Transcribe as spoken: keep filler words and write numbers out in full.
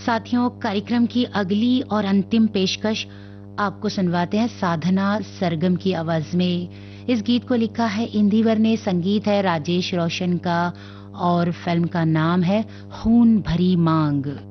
साथियों, कार्यक्रम की अगली और अंतिम पेशकश आपको सुनवाते हैं साधना सरगम की आवाज में। इस गीत को लिखा है इंदिवर ने, संगीत है राजेश रोशन का और फिल्म का नाम है खून भरी मांग।